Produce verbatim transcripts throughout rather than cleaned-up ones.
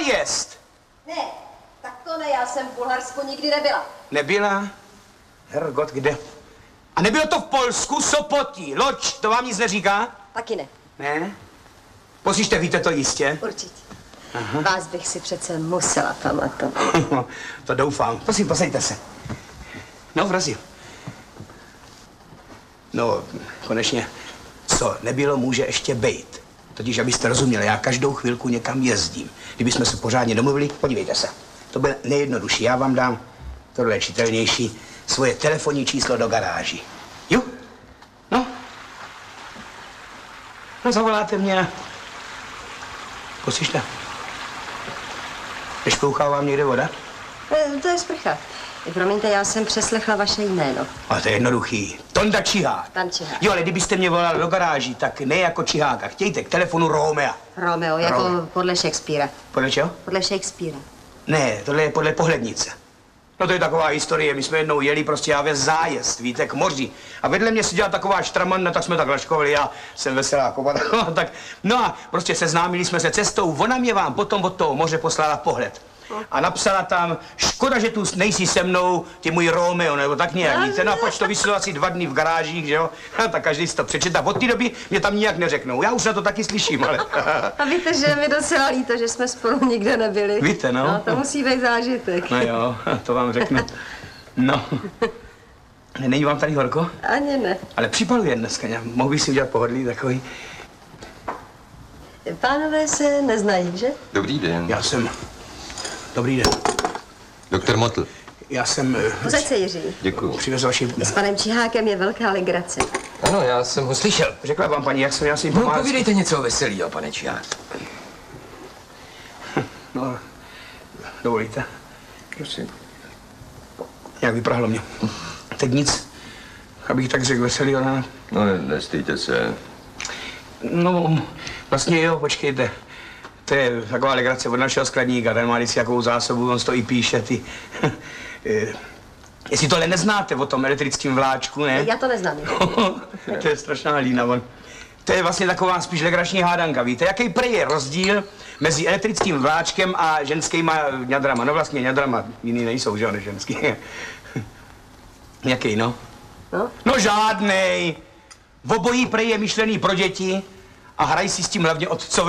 zájezd! Ne, tak to ne, já jsem v Bulharsku nikdy nebyla. Nebyla? Hergot, kde? A nebylo to v Polsku, Sopotí, Loď, to vám nic neříká? Taky ne. Ne? Poslyšte, víte to jistě? Určitě. Aha. Vás bych si přece musela pamatovat. To doufám. Prosím, posaďte se. No, vrazil. No, konečně, co nebylo, může ještě bejt. Totiž, abyste rozuměli, já každou chvilku někam jezdím. Kdybychom se pořádně domluvili, podívejte se. To bude nejjednodušší. Já vám dám, tohle je čitelnější, svoje telefonní číslo do garáží. Jo? No? No, zavoláte mě. Poslyšte. Nešplouchá vám někde voda? E, to je sprcha. Promiňte, já jsem přeslechla vaše jméno. Ale to je jednoduchý. Tonda Čihák. Pan Čihák. Jo, ale kdybyste mě volal do garáží, tak ne jako Čiháka. Chtějte k telefonu Romea. Romeo, jako Romeo. podle Shakespearea. Podle čeho? Podle Shakespearea. Ne, tohle je podle Pohlednice. No to je taková historie, my jsme jednou jeli prostě já ve zájezd, víte, k moři. A vedle mě seděla taková štramanna, tak jsme tak laškovali, já jsem veselá kopa, tak. No a prostě seznámili jsme se cestou, ona mě vám potom od toho moře poslala pohled. A napsala tam, škoda, že tu nejsi se mnou, ty můj Romeo, nebo tak nějak, víte, no a pač to vyselo asi dva dny v garážích, že jo, no, tak každý si to přečetá. Od té doby mě tam nijak neřeknou, já už na to taky slyším, ale... A víte, že je mi docela líto, že jsme spolu nikde nebyli. Víte, no. No, to musí být zážitek. No jo, to vám řeknu. No. Není vám tady horko? Ani ne. Ale připaluje dneska, já mohl bych si udělat pohodlí takový. Pánové se neznají, že? Dobrý den. Já jsem... Dobrý den. Doktor Motl. Já jsem... Posaď se, Jiří. Děkuju. Přivez vaši... S panem Čihákem je velká legrace. Ano, já jsem ho slyšel. Řekla vám paní, jak jsem já si jim No, pomáhal. povídejte něco veselýho, pane Čihák. No, dovolíte? Prosím. Jak vyprahlo mě. Teď nic, abych tak řekl veselý, ona... No, nestýjte se. No, vlastně jo, počkejte. To je taková legrace od našeho skladníka, ten má vždycky jakou zásobu, on to i píše, ty... Jestli tohle neznáte o tom elektrickém vláčku, ne? Já to neznám. To je strašná lína, on. To je vlastně taková spíš legrační hádanka, víte? Jaký prej je rozdíl mezi elektrickým vláčkem a ženskýma ňadrama? No vlastně ňadrama jiný nejsou, že jo, než ženský. Jaký, no? No? No žádnej. V obojí prej je myšlený pro děti a hrají si s tím hlavně otcové.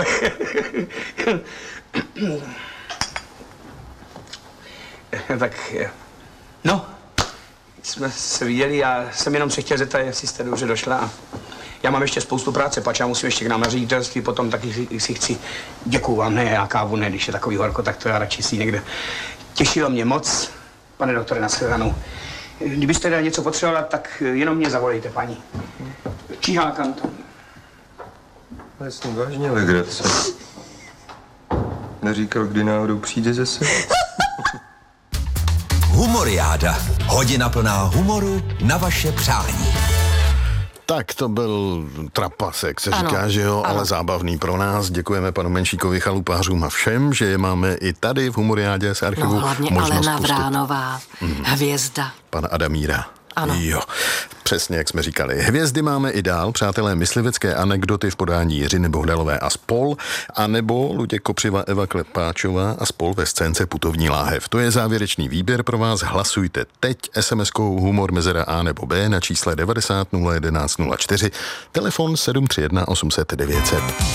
Tak, no, jsme se viděli a jsem jenom se chtěl zeptat, jestli jste dobře došla. Já mám ještě spoustu práce, pač já musím ještě k nám na ředitelství, potom taky si, si chci... Děkuju vám, ne, já kávu ne, když je takový horko, tak to já radši si někde. Těšilo mě moc, pane doktore, nashledanou. Kdybyste dali něco potřebovala, tak jenom mě zavolejte, paní. Čihákam to. Jasně, vážně legrace. Neříkal, kdy náhodou přijde zase? Humoriáda. Hodina plná humoru na vaše přání. Tak to byl trapas, jak se Ano, říká, že jo, ano. ale zábavný pro nás. Děkujeme panu Menšíkovi, chalupářům a všem, že je máme i tady v Humoriádě z archivu. No hlavně možnost Alena pustit. Vránová, mm. hvězda. Pan Adamíra. Ano. Jo, přesně jak jsme říkali. Hvězdy máme i dál, přátelé, myslivecké anekdoty v podání Jiřiny Bohdalové a spol, anebo Luděk Kopřiva, Eva Klepáčová a spol ve scénce Putovní láhev. To je závěrečný výběr pro vás. Hlasujte teď es em eskou humor mezera A nebo B na čísle devadesát nula jedenáct nula čtyři, telefon sedm tři jedna osm set devět set.